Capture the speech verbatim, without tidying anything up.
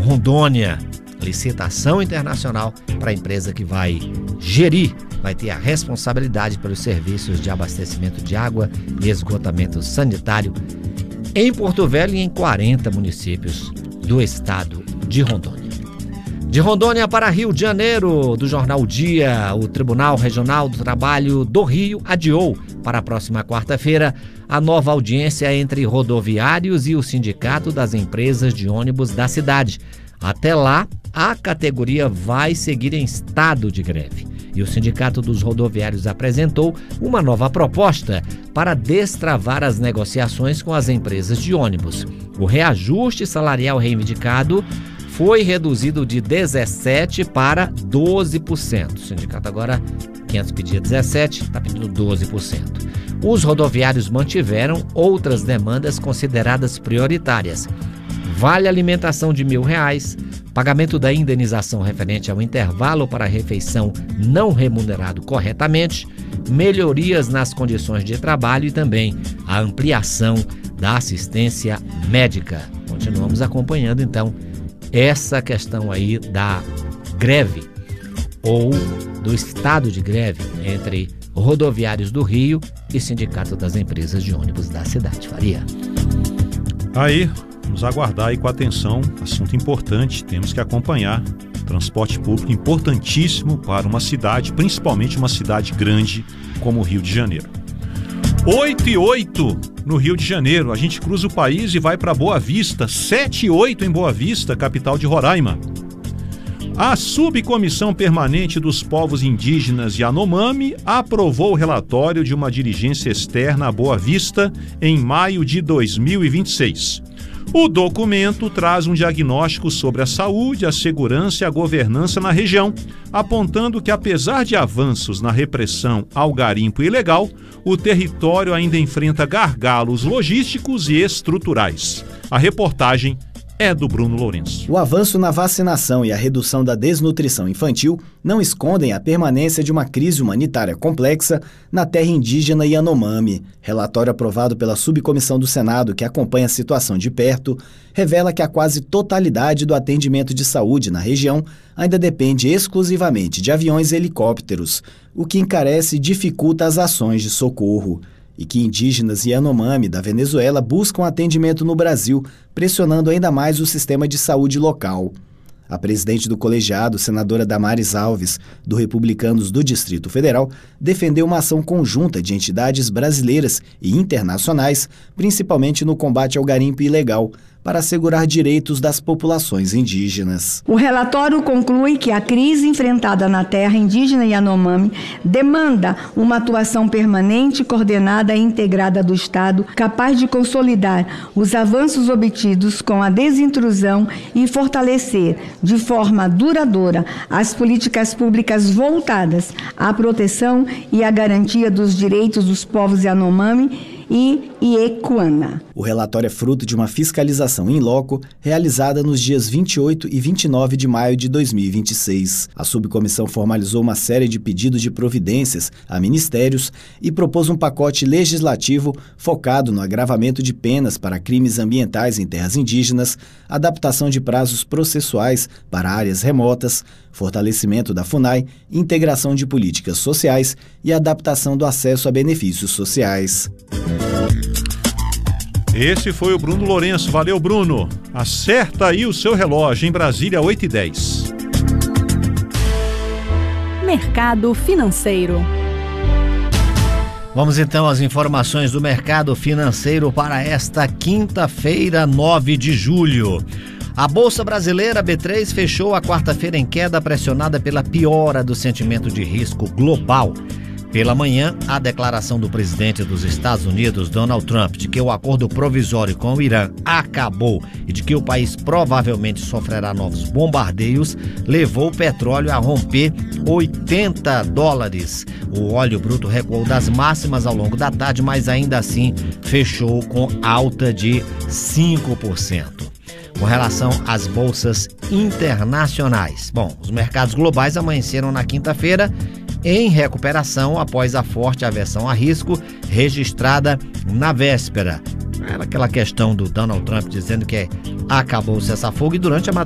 Rondônia. Licitação internacional para a empresa que vai gerir, vai ter a responsabilidade pelos serviços de abastecimento de água e esgotamento sanitário em Porto Velho e em quarenta municípios do estado de Rondônia. De Rondônia para Rio de Janeiro, do jornal O Dia, o Tribunal Regional do Trabalho do Rio adiou para a próxima quarta-feira a nova audiência entre rodoviários e o Sindicato das Empresas de Ônibus da cidade. Até lá, a categoria vai seguir em estado de greve. E o Sindicato dos Rodoviários apresentou uma nova proposta para destravar as negociações com as empresas de ônibus. O reajuste salarial reivindicado foi reduzido de dezessete por cento para doze por cento. O sindicato agora, que antes pedia dezessete por cento, está pedindo doze por cento. Os rodoviários mantiveram outras demandas consideradas prioritárias. Vale alimentação de mil reais, pagamento da indenização referente ao intervalo para a refeição não remunerado corretamente, melhorias nas condições de trabalho e também a ampliação da assistência médica. Continuamos acompanhando, então, essa questão aí da greve ou do estado de greve entre rodoviários do Rio e Sindicato das Empresas de Ônibus da cidade. Faria. Aí, vamos aguardar aí com atenção, assunto importante, temos que acompanhar. Transporte público importantíssimo para uma cidade, principalmente uma cidade grande como o Rio de Janeiro. oito e oito no Rio de Janeiro, a gente cruza o país e vai para Boa Vista, sete e oito em Boa Vista, capital de Roraima. A Subcomissão Permanente dos Povos Indígenas Yanomami aprovou o relatório de uma diligência externa a Boa Vista em maio de dois mil e vinte e seis. O documento traz um diagnóstico sobre a saúde, a segurança e a governança na região, apontando que, apesar de avanços na repressão ao garimpo ilegal, o território ainda enfrenta gargalos logísticos e estruturais. A reportagem é do Bruno Lourenço. O avanço na vacinação e a redução da desnutrição infantil não escondem a permanência de uma crise humanitária complexa na terra indígena Yanomami. Relatório aprovado pela Subcomissão do Senado, que acompanha a situação de perto, revela que a quase totalidade do atendimento de saúde na região ainda depende exclusivamente de aviões e helicópteros, o que encarece e dificulta as ações de socorro. E que indígenas Yanomami da Venezuela buscam atendimento no Brasil, pressionando ainda mais o sistema de saúde local. A presidente do colegiado, senadora Damares Alves, do Republicanos do Distrito Federal, defendeu uma ação conjunta de entidades brasileiras e internacionais, principalmente no combate ao garimpo ilegal, para assegurar direitos das populações indígenas. O relatório conclui que a crise enfrentada na terra indígena Yanomami demanda uma atuação permanente, coordenada e integrada do Estado, capaz de consolidar os avanços obtidos com a desintrusão e fortalecer de forma duradoura as políticas públicas voltadas à proteção e à garantia dos direitos dos povos Yanomami e Iekuana. O relatório é fruto de uma fiscalização in loco realizada nos dias vinte e oito e vinte e nove de maio de dois mil e vinte e seis. A subcomissão formalizou uma série de pedidos de providências a ministérios e propôs um pacote legislativo focado no agravamento de penas para crimes ambientais em terras indígenas, adaptação de prazos processuais para áreas remotas, fortalecimento da FUNAI, integração de políticas sociais e adaptação do acesso a benefícios sociais. Esse foi o Bruno Lourenço. Valeu, Bruno. Acerta aí o seu relógio. Em Brasília, oito e dez. Mercado financeiro. Vamos então às informações do mercado financeiro para esta quinta-feira, nove de julho. A Bolsa Brasileira B três fechou a quarta-feira em queda pressionada pela piora do sentimento de risco global. Pela manhã, a declaração do presidente dos Estados Unidos, Donald Trump, de que o acordo provisório com o Irã acabou e de que o país provavelmente sofrerá novos bombardeios, levou o petróleo a romper oitenta dólares. O óleo bruto recuou das máximas ao longo da tarde, mas ainda assim fechou com alta de cinco por cento. Com relação às bolsas internacionais, bom, os mercados globais amanheceram na quinta-feira em recuperação após a forte aversão a risco registrada na véspera. Era aquela questão do Donald Trump dizendo que acabou-se essa fuga e durante a